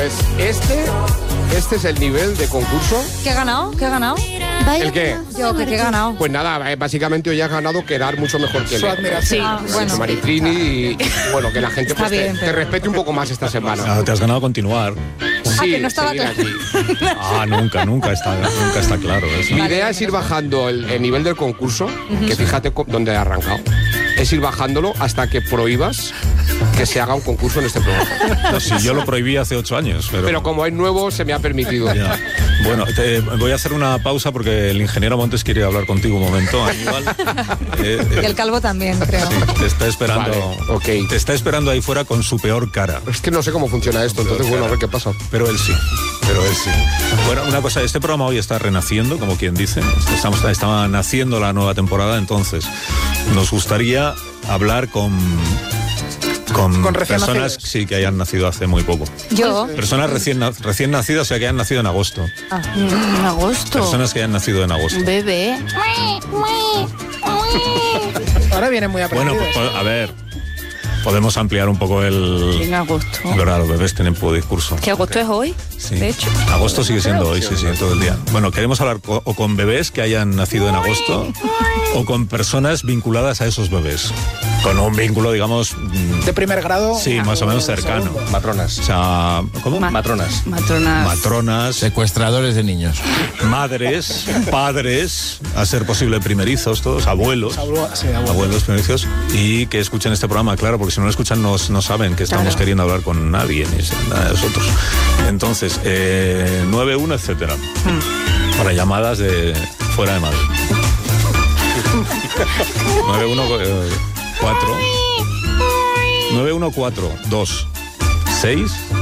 Pues este es el nivel de concurso. ¿Qué he ganado? ¿Qué he ganado? Vaya, ¿El qué? Yo, ¿qué he ganado? Pues nada, básicamente hoy has ganado quedar mucho mejor que Su Leo. admiración. Sí, bueno. Maritrini y bueno, que la gente Está pues, bien, te pero- respete un poco más esta semana. Te has ganado continuar. Sí, que no estaba seguir claro. aquí. Nunca está claro eso. Mi idea es ir bajando el nivel del concurso, que fíjate dónde he arrancado. Es ir bajándolo hasta que prohíbas que se haga un concurso en este programa. No, si yo lo prohibí hace 8 años. Pero como es nuevo, se me ha permitido. Ya. Bueno, voy a hacer una pausa porque el ingeniero Montes quiere hablar contigo un momento, Aníbal. Y el calvo también, creo. Te está esperando. Vale, ok. Te está esperando ahí fuera con su peor cara. Es que no sé cómo funciona esto, entonces bueno, a ver qué pasa. Pero él sí. Bueno, una cosa, este programa hoy está renaciendo, como quien dice. Está naciendo la nueva temporada, entonces nos gustaría hablar con recién personas nacidos. sí, que hayan nacido hace muy poco. Yo. Personas recién nacidas, o sea, que hayan nacido en agosto. En agosto. Personas que hayan nacido en agosto. Bebé. Ahora viene muy Bueno, aprendido. pues, a ver, podemos ampliar un poco el... En agosto. Es verdad, los bebés tienen poco discurso. Que agosto es hoy, Sí. de hecho. Agosto sigue siendo hoy, sí, todo el día. Bueno, queremos hablar o con bebés que hayan nacido en agosto o con personas vinculadas a esos bebés. Con un vínculo, digamos... De primer grado. Sí, más o menos cercano. segundo. Matronas. O sea, ¿cómo? Matronas. Matronas. Matronas, Secuestradores de niños. madres, padres, a ser posible primerizos, todos, abuelos. Sí, abuelo. Abuelos primerizos, y que escuchen este programa, claro, porque si no lo escuchan no saben que estamos Claro. queriendo hablar con nadie, ni nada de nosotros. Entonces, 91, etcétera. Para llamadas de fuera de Madrid. 914 2 6